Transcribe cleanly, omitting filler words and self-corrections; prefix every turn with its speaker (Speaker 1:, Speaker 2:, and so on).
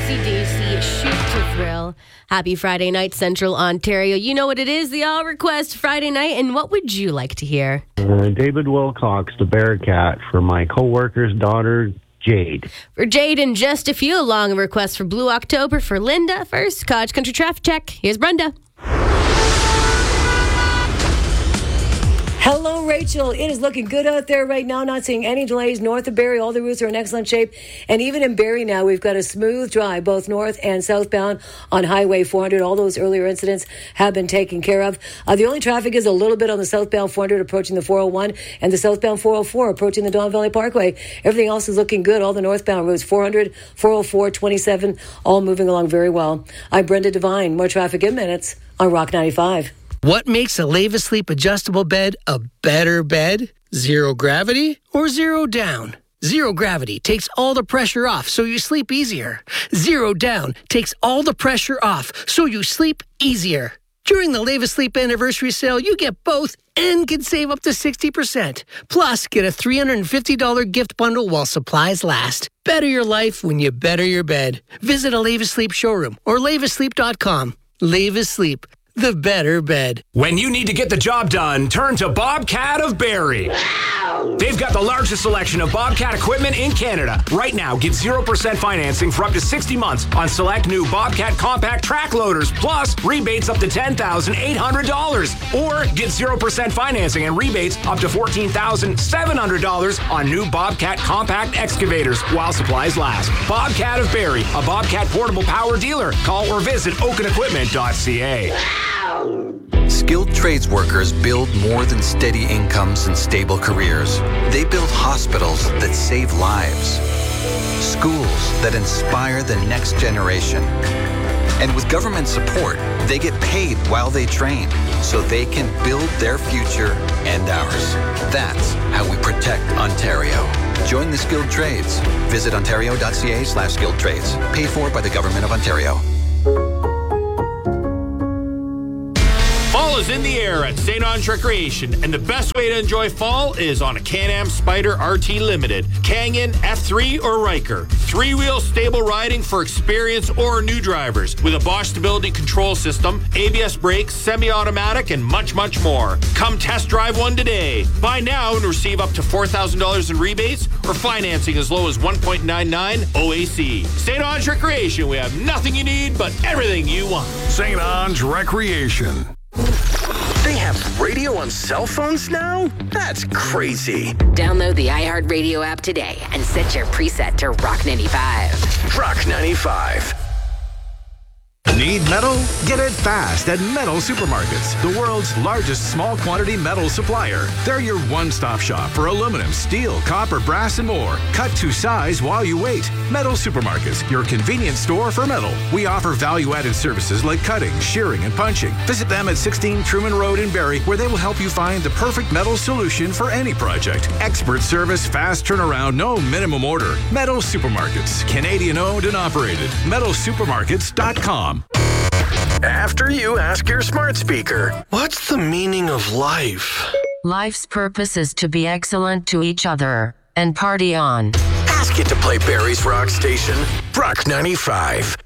Speaker 1: AC/DC, Shoot to Thrill. Happy Friday night, Central Ontario. You know what it is, the All Request Friday night, and what would you like to hear?
Speaker 2: David Wilcox, the Bearcat, for my co-worker's daughter, Jade.
Speaker 1: For Jade, and just a few long requests for Blue October for Linda. First, Cottage Country Traffic Check. Here's Brenda.
Speaker 3: Hello, Rachel. It is looking good out there right now. Not seeing any delays north of Barrie. All the routes are in excellent shape. And even in Barrie now, we've got a smooth drive, both north and southbound on Highway 400. All those earlier incidents have been taken care of. The only traffic is a little bit on the southbound 400 approaching the 401 and the southbound 404 approaching the Don Valley Parkway. Everything else is looking good. All the northbound routes, 400, 404, 27, all moving along very well. I'm Brenda Devine. More traffic in minutes on Rock 95.
Speaker 4: What makes a Leva Sleep adjustable bed a better bed? Zero gravity or zero down? Zero gravity takes all the pressure off so you sleep easier. Zero down takes all the pressure off so you sleep easier. During the Leva Sleep anniversary sale, you get both and can save up to 60%. Plus, get a $350 gift bundle while supplies last. Better your life when you better your bed. Visit a Leva Sleep showroom or levasleep.com. Leva Sleep. The better bed.
Speaker 5: When you need to get the job done, turn to Bobcat of Barrie. They've got the largest selection of Bobcat equipment in Canada. Right now, get 0% financing for up to 60 months on select new Bobcat compact track loaders, plus rebates up to $10,800. Or get 0% financing and rebates up to $14,700 on new Bobcat compact excavators while supplies last. Bobcat of Barrie, a Bobcat portable power dealer. Call or visit oakenequipment.ca.
Speaker 6: Skilled trades workers build more than steady incomes and stable careers. They build hospitals that save lives, schools that inspire the next generation. And with government support, they get paid while they train so they can build their future and ours. That's how we protect Ontario. Join the skilled trades. Visit ontario.ca/skilled trades. Paid for by the Government of Ontario.
Speaker 7: Fall is in the air at St. Ange Recreation, and the best way to enjoy fall is on a Can-Am Spyder RT Limited, Canyon, F3, or Ryker. Three-wheel stable riding for experienced or new drivers with a Bosch Stability Control System, ABS brakes, semi-automatic, and much, much more. Come test drive one today. Buy now and receive up to $4,000 in rebates or financing as low as 1.99 OAC. St. Ange Recreation, we have nothing you need but everything you want.
Speaker 8: St. Ange Recreation.
Speaker 9: They have radio on cell phones now? That's crazy.
Speaker 10: Download the iHeartRadio app today and set your preset to Rock 95.
Speaker 9: Rock 95.
Speaker 11: Need metal? Get it fast at Metal Supermarkets, the world's largest small quantity metal supplier. They're your one-stop shop for aluminum, steel, copper, brass, and more. Cut to size while you wait. Metal Supermarkets, your convenience store for metal. We offer value-added services like cutting, shearing, and punching. Visit them at 16 Truman Road in Barrie, where they will help you find the perfect metal solution for any project. Expert service, fast turnaround, no minimum order. Metal Supermarkets, Canadian-owned and operated. MetalSupermarkets.com.
Speaker 9: After you ask your smart speaker, what's the meaning of life?
Speaker 12: Life's purpose is to be excellent to each other and party on.
Speaker 9: Ask it to play Barrie's rock station, Rock 95.